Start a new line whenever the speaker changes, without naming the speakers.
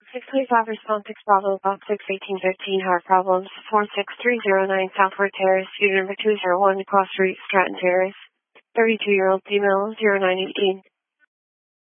625 response 6 Bravo, box 61815, heart problems, 46309 Southward Terrace, unit number 201, Cross Street, Stratton Terrace, 32-year-old female, 0918.